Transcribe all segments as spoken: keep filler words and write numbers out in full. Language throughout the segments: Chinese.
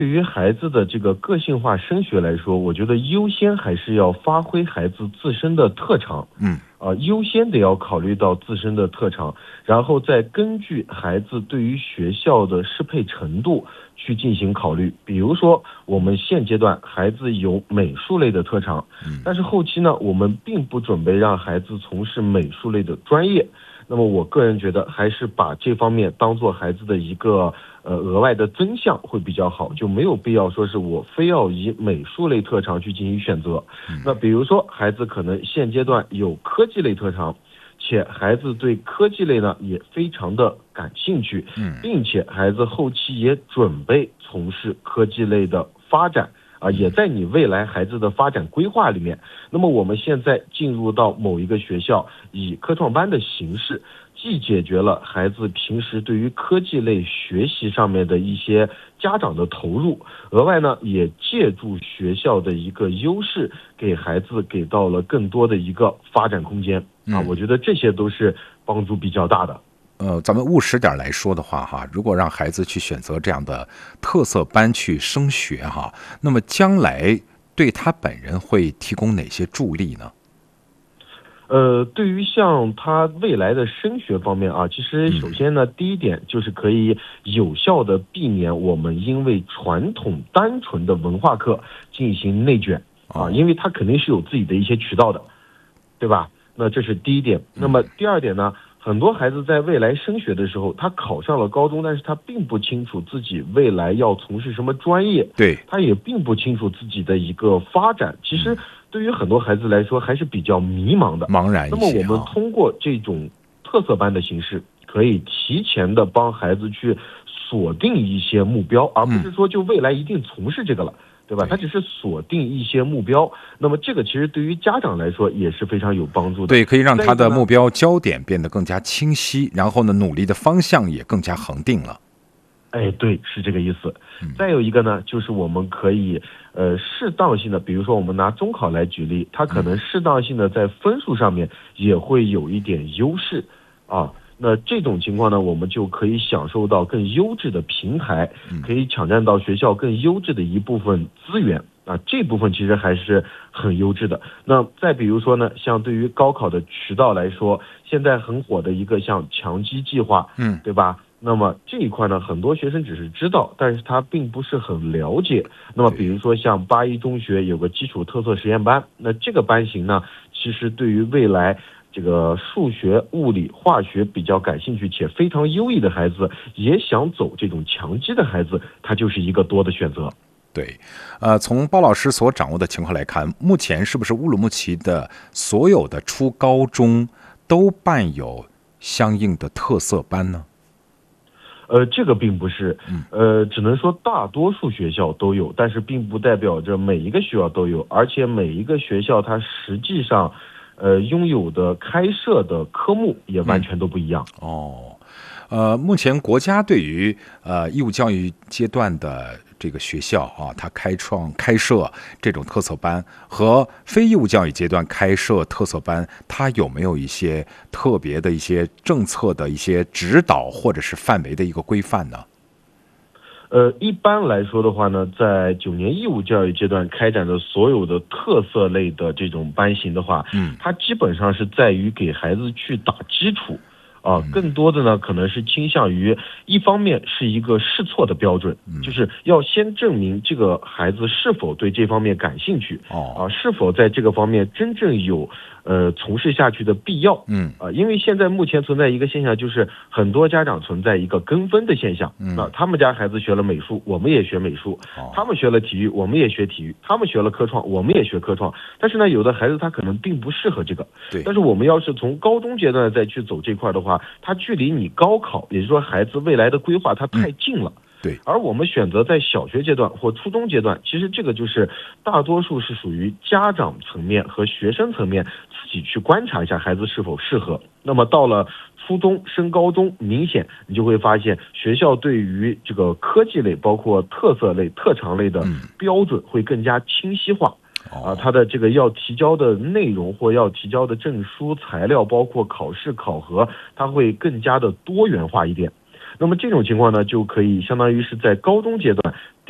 对于孩子的这个个性化升学来说，我觉得优先还是要发挥孩子自身的特长， 嗯， 啊，优先得要考虑到自身的特长，然后再根据孩子对于学校的适配程度去进行考虑。比如说，我们现阶段孩子有美术类的特长，但是后期呢，我们并不准备让孩子从事美术类的专业。那么我个人觉得，还是把这方面当做孩子的一个呃额外的增项会比较好，就没有必要说是我非要以美术类特长去进行选择。那比如说，孩子可能现阶段有科技类特长，且孩子对科技类呢也非常的感兴趣，并且孩子后期也准备从事科技类的发展。啊，也在你未来孩子的发展规划里面。那么我们现在进入到某一个学校，以科创班的形式，既解决了孩子平时对于科技类学习上面的一些家长的投入，额外呢也借助学校的一个优势，给孩子给到了更多的一个发展空间啊，我觉得这些都是帮助比较大的。 呃，咱们务实点来说的话，哈，如果让孩子去选择这样的特色班去升学，哈，那么将来对他本人会提供哪些助力呢？ 呃，对于像他未来的升学方面啊，其实首先呢，第一点就是可以有效的避免我们因为传统单纯的文化课进行内卷啊，因为他肯定是有自己的一些渠道的，对吧？那这是第一点。那么第二点呢？很多孩子在未来升学的时候，他考上了高中，但是他并不清楚自己未来要从事什么专业， 对， 他也并不清楚自己的一个发展。其实对于很多孩子来说，还是比较迷茫的， 茫然一些。 那么我们通过这种特色班的形式，可以提前的帮孩子去锁定一些目标，而不是说就未来一定从事这个了。对吧？他只是锁定一些目标，那么这个其实对于家长来说也是非常有帮助的。 对，可以让他的目标焦点变得更加清晰，然后呢，努力的方向也更加恒定了。 哎，对，是这个意思。再有一个呢，就是我们可以呃适当性的，比如说我们拿中考来举例，它可能适当性的在分数上面也会有一点优势啊。那这种情况呢，我们就可以享受到更优质的平台，可以抢占到学校更优质的一部分资源啊，这部分其实还是很优质的。那再比如说呢，像对于高考的渠道来说，现在很火的一个像强基计划，嗯，对吧？那么这一块呢，很多学生只是知道，但是他并不是很了解。那么比如说像八一中学有个基础特色实验班，那这个班型呢，其实对于未来这个数学、物理、化学比较感兴趣且非常优异的孩子，也想走这种强基的孩子，他就是一个多的选择。 对，呃，从包老师所掌握的情况来看，目前是不是乌鲁木齐的所有的初高中都办有相应的特色班呢？ 呃，这个并不是，呃，只能说大多数学校都有，但是并不代表着每一个学校都有，而且每一个学校它实际上，呃，拥有的开设的科目也完全都不一样。 嗯、哦，呃，目前国家对于呃义务教育阶段的这个学校啊，它开创开设这种特色班和非义务教育阶段开设特色班，它有没有一些特别的一些政策的一些指导或者是范围的一个规范呢？ 呃，一般来说的话呢，在九年义务教育阶段开展的所有的特色类的这种班型的话，嗯，它基本上是在于给孩子去打基础。啊，更多的呢，可能是倾向于一方面是一个试错的标准，就是要先证明这个孩子是否对这方面感兴趣，啊，是否在这个方面真正有呃从事下去的必要，嗯，啊，因为现在目前存在一个现象，就是很多家长存在一个跟风的现象，那他们家孩子学了美术，我们也学美术，他们学了体育，我们也学体育，他们学了科创，我们也学科创，但是呢，有的孩子他可能并不适合这个，对，但是我们要是从高中阶段再去走这块的话，它距离你高考，也就是说孩子未来的规划它太近了，嗯，对。而我们选择在小学阶段或初中阶段，其实这个就是大多数是属于家长层面和学生层面自己去观察一下孩子是否适合。那么到了初中升高中，明显你就会发现学校对于这个科技类包括特色类特长类的标准会更加清晰化，啊，它的这个要提交的内容或要提交的证书材料，包括考试考核，它会更加的多元化一点。那么这种情况呢，就可以相当于是在高中阶段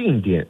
定点